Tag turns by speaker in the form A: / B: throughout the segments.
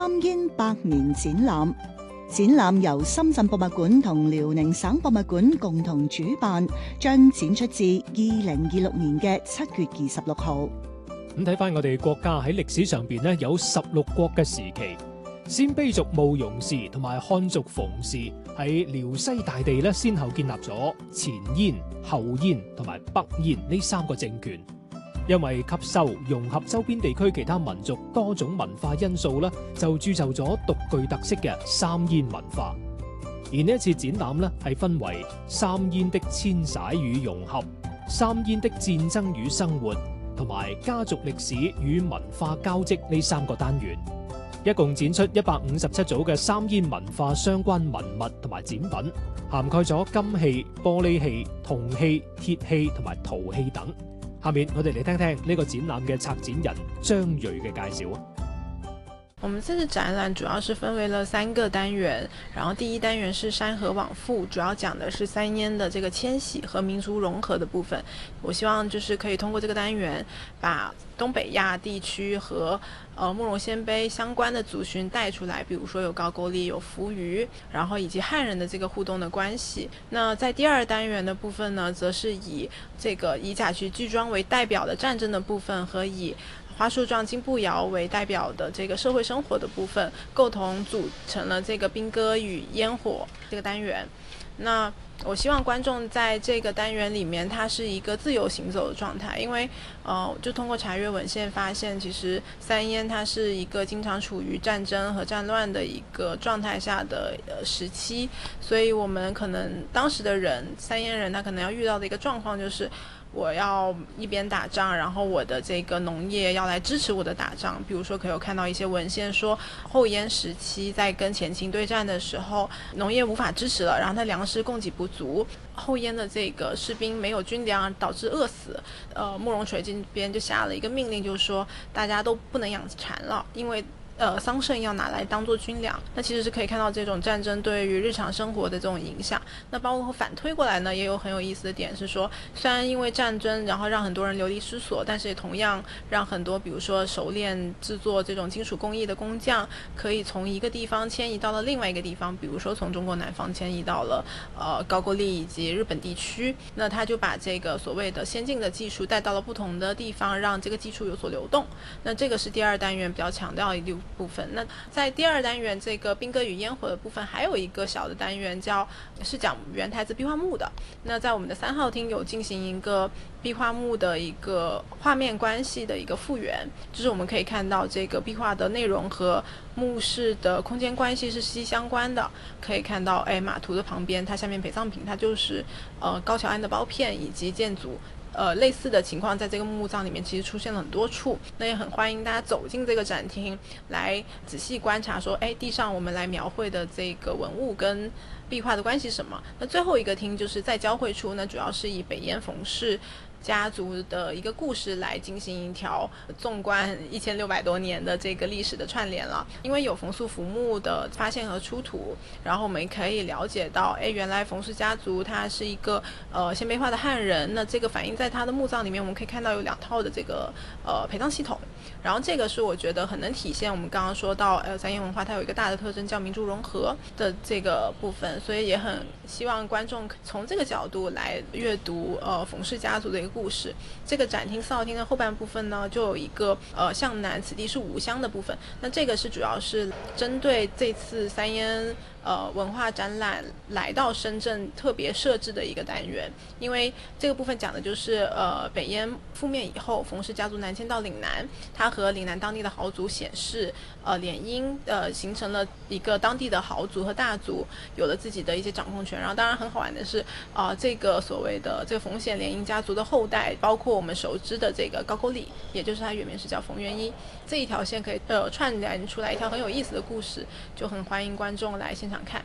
A: 三煙百年展覽，展覽由深圳博物館同遼寧省博物館共同主辦，將展出至2026年嘅7月26號。
B: 咁睇翻我哋國家喺歷史上邊呢，有16國嘅時期，鮮卑族慕容氏同埋漢族馮氏喺遼西大地呢，先後建立咗前燕、後燕同埋北燕呢3個政權。因為吸收融合周邊地區其他民族多種文化因素呢，就鑄就咗獨具特色嘅三燕文化。而呢一次展覽呢，係分為三燕的遷徙與融合、三燕的戰爭與生活同埋家族歷史與文化交織呢3個單元，一共展出157組嘅三燕文化相關文物同埋展品，涵蓋咗金器、玻璃器、銅器、鐵器同埋陶器等。下面我哋嚟聽聽呢個展覽嘅策展人張瑞嘅介紹。
C: 我們這次展覽主要是分為了3個單元，然後第一單元是山河往復，主要講的是三燕的這個遷徙和民族融合的部分。我希望就是可以通過這個單元，把東北亞地區和慕容鮮卑相關的族群帶出來，比如說有高句麗、有扶餘，然後以及漢人的這個互動的關係。那在第二單元的部分呢，則是以這個以甲戌巨莊為代表的戰爭的部分，和以花樹狀金步謠為代表的這個社會生活的部分，構同組成了這個兵戈與煙火這個單元。那我希望觀眾在這個單元裡面，它是一個自由行走的狀態，因為就通過查閱文獻發現，其實三燕它是一個經常處於戰爭和戰亂的一個狀態下的時期，所以我們可能當時的人，三燕人，他可能要遇到的一個狀況就是，我要一邊打仗，然後我的這個農業要來支持我的打仗。比如說可以有看到一些文獻說，後燕時期在跟前秦對戰的時候，農業無法支持了，然後它糧食供給不足，後燕的這個士兵沒有軍糧，導致餓死。慕容垂這邊就下了一個命令，就是說大家都不能養蠶了，因為桑葚要拿來當做軍糧。那其實是可以看到這種戰爭對於日常生活的這種影響。那包括反推過來呢，也有很有意思的點是說，雖然因為戰爭然後讓很多人流離失所，但是也同樣讓很多比如說熟練製作這種金屬工藝的工匠，可以從一個地方遷移到了另外一個地方，比如說從中國南方遷移到了高句麗以及日本地區。那他就把這個所謂的先進的技術帶到了不同的地方，讓這個技術有所流動。那這個是第二單元比較強調一部分。那在第二單元這個兵戈與煙火的部分，還有一個小的單元是講元台子壁畫墓的。那在我們的3號廳有進行一個壁畫墓的一個畫面關係的一個復原，就是我們可以看到這個壁畫的內容和墓室的空間關係是息息相關的。可以看到馬圖的旁邊，它下面陪葬品，它就是高橋庵的包片以及建築。類似的情況在這個墓葬裡面其實出現了很多處，那也很歡迎大家走進這個展廳來仔細觀察說，地上我們來描繪的這個文物跟壁畫的關係是什麼。那最後一個廳就是在交匯處呢，主要是以北燕馮氏家族的一個故事來進行一條縱觀1600多年的這個歷史的串聯了。因為有馮素墳墓的發現和出土，然後我們可以了解到，原來馮氏家族他是一個鮮卑化的漢人。那這個反映在他的墓葬裡面，我們可以看到有2套的這個陪葬系統。然後這個是我覺得很能體現我們剛剛說到三燕文化它有一個大的特徵叫民族融合的這個部分，所以也很希望觀眾從這個角度來閱讀馮氏家族的一個故事。這個展廳4號廳的後半部分呢，就有一個向南此地是吾鄉的部分。那這個是主要是針對這次三燕文化展覽來到深圳特別設置的一個單元。因為這個部分講的就是北燕覆滅以後，馮氏家族南遷到嶺南，他和嶺南當地的豪族顯氏聯姻，形成了一個當地的豪族和大族有了自己的一些掌控權。然後當然很好玩的是這個所謂的這個馮顯聯姻家族的後代，包括我們熟知的這個高句麗，也就是它原名是叫馮元一，這一條線可以串聯出來一條很有意思的故事，就很歡迎觀眾來現場看。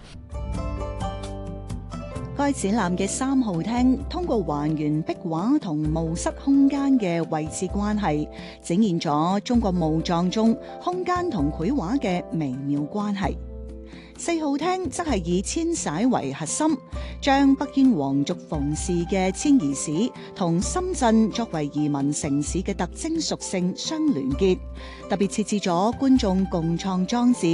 A: 該展覽嘅3號廳通過還原壁畫同墓室空間嘅位置關係，展現咗中國墓葬中空間同繪畫嘅微妙關係。 4號廳則係以遷徙為核心，將北京皇族馮氏嘅遷移史同深圳作為移民城市嘅特徵屬性相聯結，特別設置咗觀眾共創裝置，